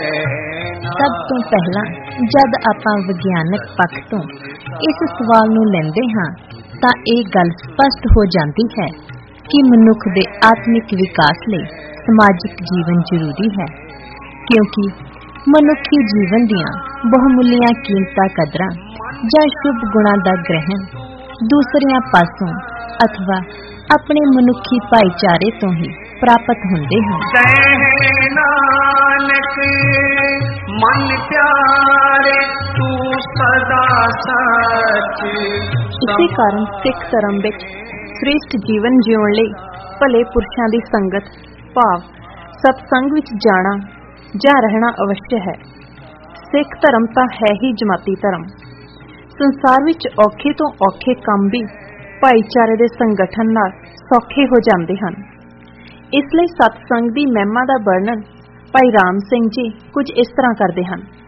ਸਭ ਤੋਂ ਪਹਿਲਾਂ ਜਦ ਆਪਾਂ ਵਿਗਿਆਨਕ ਪੱਖ ਤੋਂ ਇਸ ਸਵਾਲ ਨੂੰ ਲੈਂਦੇ ਹਾਂ ਤਾਂ ਇਹ ਗੱਲ ਸਪਸ਼ਟ ਹੋ ਜਾਂਦੀ ਹੈ ਕਿ ਮਨੁੱਖ ਦੇ ਆਤਮਿਕ ਵਿਕਾਸ ਲਈ ਸਮਾਜਿਕ ਜੀਵਨ ਜ਼ਰੂਰੀ ਹੈ, ਕਿਉਂਕਿ ਮਨੁੱਖੀ ਜੀਵਨ ਦੀਆਂ ਬਹੁਮੁੱਲੀਆਂ ਕੀਮਤਾਂ ਕਦਰਾਂ ਜਾਂ ਸ਼ੁਭ ਗੁਣਾਂ ਦਾ ਗ੍ਰਹਿਣ ਦੂਸਰਿਆਂ ਪਾਸੋਂ ਅਥਵਾ ਆਪਣੇ ਮਨੁੱਖੀ ਭਾਈਚਾਰੇ ਤੋਂ ਹੀ ਪ੍ਰਾਪਤ ਹੁੰਦੇ ਹਨ। ਮਨ ਪਿਆਰੇ ਤੂੰ ਸਦਾ ਸੱਚ। ਇਸੇ ਕਾਰਨ ਸਿੱਖ ਧਰਮ ਵਿੱਚ ਸ੍ਰੇਸ਼ਟ ਜੀਵਨ ਜਿਉਣ ਲਈ ਭਲੇ ਪੁਰਸ਼ਾਂ ਦੀ ਸੰਗਤ ਭਾਵ ਸਤਸੰਗ ਵਿੱਚ ਜਾਣਾ ਜਾਂ ਰਹਿਣਾ ਅਵਸ਼ਯ ਹੈ। ਸਿੱਖ ਧਰਮ ਤਾਂ ਹੈ ਹੀ ਜਮਾਤੀ ਧਰਮ। ਸੰਸਾਰ ਵਿੱਚ ਔਖੇ ਤੋਂ ਔਖੇ ਕੰਮ ਵੀ ਭਾਈਚਾਰੇ ਦੇ ਸੰਗਠਨ ਨਾਲ ਸੌਖੇ ਹੋ ਜਾਂਦੇ ਹਨ। ਇਸ ਲਈ ਸਤਸੰਗ ਦੀ ਮਹਿਮਾ ਦਾ ਵਰਣਨ ਭਾਈ ਰਾਮ ਸਿੰਘ ਜੀ ਕੁਝ ਇਸ ਤਰ੍ਹਾਂ ਕਰਦੇ ਹਨ।